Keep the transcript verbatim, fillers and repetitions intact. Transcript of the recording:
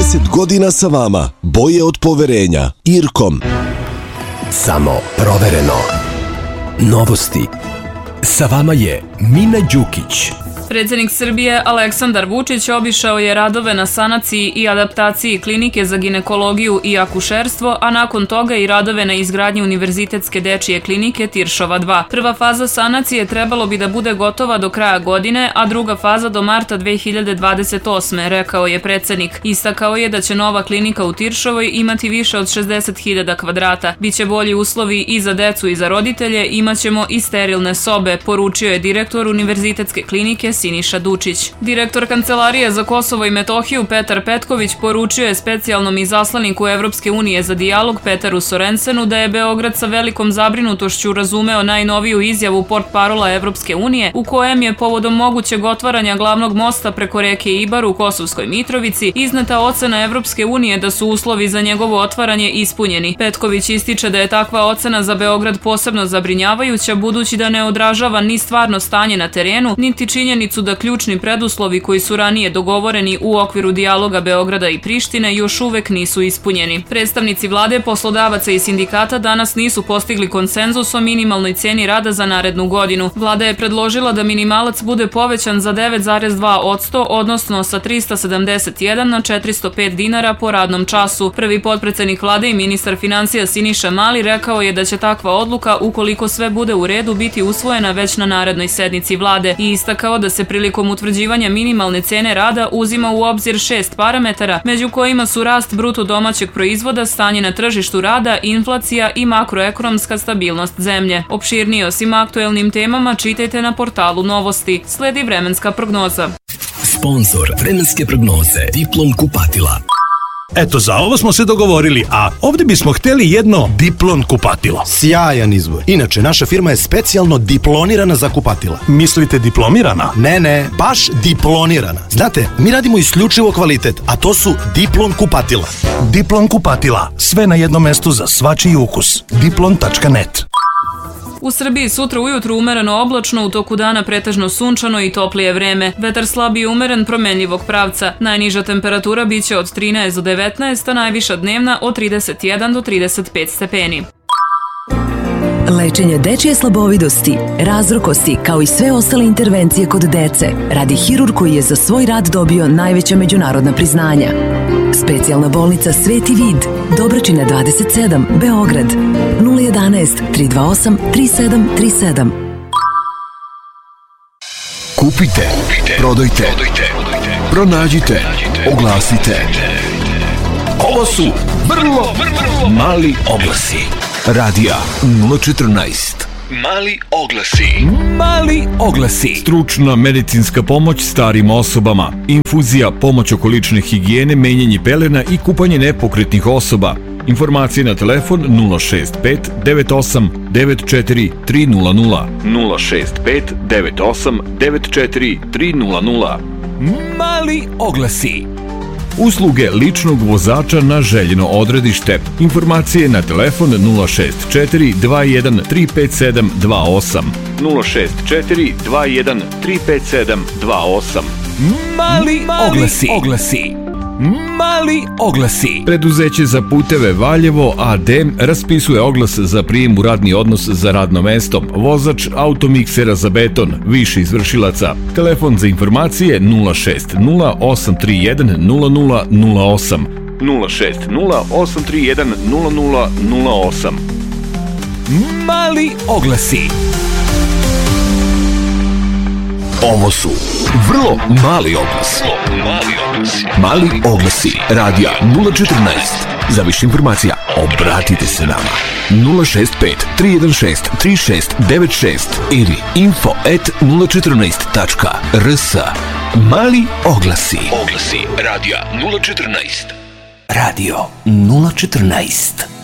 trideset godina sa vama. Boje od poverenja. Irkom. Samo provereno. Novosti. Sa vama je Mina Đukić. Predsjednik Srbije Aleksandar Vučić obišao je radove na sanaciji i adaptaciji klinike za ginekologiju i akušerstvo, a nakon toga i radove na izgradnji Univerzitetske dečije klinike Tiršova dva. Prva faza sanacije trebalo bi da bude gotova do kraja godine, a druga faza do marta dve hiljade dvadeset osme, rekao je predsjednik. Istakao je da će nova klinika u Tiršovoj imati više od šezdeset hiljada kvadrata. Biće bolji uslovi i za decu i za roditelje, imaćemo i sterilne sobe, poručio je direktor Univerzitetske klinike Siniša Dučić. Direktor Kancelarije za Kosovo i Metohiju Petar Petković poručio je specijalnom izaslaniku Evropske unije za dijalog Petaru Sorensenu da je Beograd sa velikom zabrinutošću razumeo najnoviju izjavu portparola Evropske unije u kojem je povodom mogućeg otvaranja glavnog mosta preko reke Ibar u Kosovskoj Mitrovici izneta ocena Evropske unije da su uslovi za njegovo otvaranje ispunjeni. Petković ističe da je takva ocena za Beograd posebno zabrinjavajuća budući da ne odražava ni stvarno stanje na terenu, niti činjenicu da ključni preduslovi koji su ranije dogovoreni u okviru dijaloga Beograda i Prištine još uvek nisu ispunjeni. Predstavnici vlade, poslodavaca i sindikata danas nisu postigli konsenzus o minimalnoj ceni rada za narednu godinu. Vlada je predložila da minimalac bude povećan za devet zarez dva posto, odnosno sa trista sedamdeset jedan na četiristo pet dinara po radnom času. Prvi potpredsednik vlade i ministar finansija Siniša Mali rekao je da će takva odluka, ukoliko sve bude u redu, biti usvojena već na narednoj sednici vlade i istakao da se prilikom utvrđivanja minimalne cene rada uzima u obzir šest parametara, među kojima su rast bruto domaćeg proizvoda, stanje na tržištu rada, inflacija i makroekonomska stabilnost zemlje. Opširnije o svim aktuelnim temama čitajte na portalu Novosti. Sledi vremenska prognoza. Sponzor vremenske prognoze Diplom kupatila. Eto, za ovo smo se dogovorili, a ovdje bismo htjeli jedno Diplon kupatilo. Sjajan izbor. Inače, naša firma je specijalno diplonirana za kupatila. Mislite diplomirana? Ne, ne, baš diplonirana. Znate, mi radimo isključivo kvalitet, a to su Diplon kupatila. Diplon kupatila. Sve na jednom mestu za svačiji ukus. diplon tačka net. U Srbiji sutra ujutru umereno oblačno, u toku dana pretežno sunčano i toplije vreme. Vetar slab i umeren, promenljivog pravca. Najniža temperatura biće od trinaest do devetnaest, a najviša dnevna od trideset jedan do trideset pet stepeni. Lečenje dečije slabovidosti, razrokosti, kao i sve ostale intervencije kod dece, radi hirurg koji je za svoj rad dobio najveća međunarodna priznanja. Specijalna bolnica Sveti Vid, Dobračina dvadeset sedam, Beograd, nula jedanaest, tri dva osam, tri sedam tri sedam. Kupite, prodajte, pronađite, oglasite. Ovo su vrlo, vrlo mali oglasi. Radija nula četrnaest. Mali oglasi. Mali oglasi. Stručna medicinska pomoć starim osobama. Infuzija, pomoć oko lične higijene, menjanje pelena i kupanje nepokretnih osoba. Informacije na telefon nula šest pet devet osam devet četiri tri nula nula. nula šest pet devet osam devet četiri tri nula nula. Mali oglasi. Usluge ličnog vozača na željeno odredište. Informacije na telefon nula šest četiri dva jedan tri pet sedam dva osam. nula šest četiri dva jedan tri pet sedam dva osam. Mali oglasi. oglasi. Mali oglasi. Preduzeće za puteve Valjevo A D raspisuje oglas za prijem u radni odnos za radno mesto. Vozač automiksera za beton, više izvršilaca. Telefon za informacije nula šest nula osam tri jedan nula nula nula osam. nula šest nula osam tri jedan nula nula nula osam. Mali oglasi. Ovo su vrlo mali oglasi. Mali oglasi. Mali oglasi. Radija nula četrnaest. Za više informacija obratite se nama. nula šest pet tri jedan šest tri šest devet šest ili info at nula četrnaest tačka r s. Mali oglasi. Oglasi. Radija nula četrnaest. Radio nula četrnaest.